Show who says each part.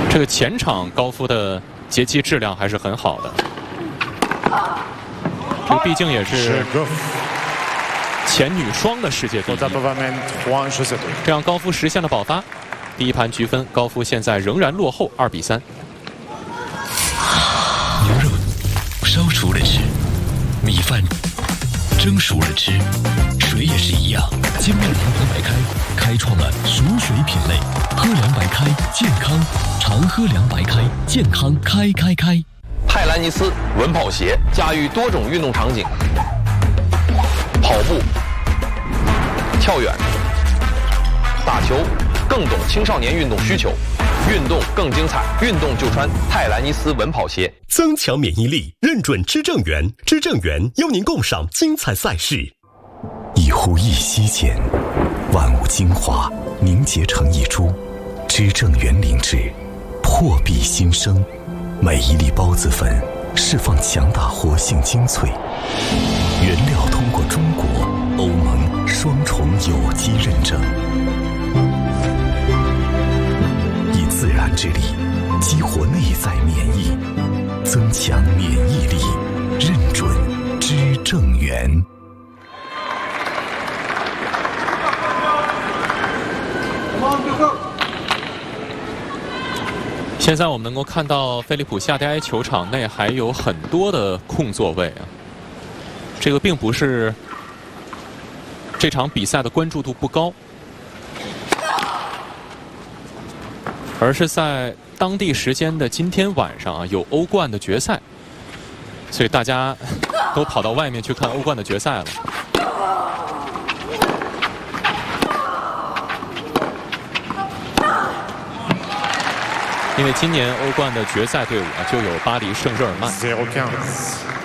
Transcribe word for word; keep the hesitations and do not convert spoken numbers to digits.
Speaker 1: 这个前场高夫的截击质量还是很好的，这毕竟也是前女双的世界第一。这样高夫实现了保发，第一盘局分，高夫现在仍然落后二比三。
Speaker 2: 牛肉烧熟了吃，米饭蒸熟了吃，水也是一样。金麦郎喝白开开创了熟水品类，喝凉白开健康，常喝凉白开健康开开开。
Speaker 3: 泰兰尼斯稳跑鞋驾驭多种运动场景，跑步、跳远、打球，更懂青少年运动需求。运动更精彩，运动就穿泰兰尼斯稳跑鞋，
Speaker 4: 增强免疫力，认准知正源。知正源邀您共赏精彩赛事。
Speaker 5: 一呼一吸间，万物精华凝结成一株。知正源灵芝，破壁新生，每一粒孢子粉释放强大活性精粹。原料通过中国、欧盟双重有机认证。自然之力激活内在免疫，增强免疫力，认准知正源。
Speaker 1: 现在我们能够看到菲利普夏迪埃球场内还有很多的空座位啊，这个并不是这场比赛的关注度不高，而是在当地时间的今天晚上啊，有欧冠的决赛，所以大家都跑到外面去看欧冠的决赛了。因为今年欧冠的决赛队伍啊，就有巴黎圣日耳曼。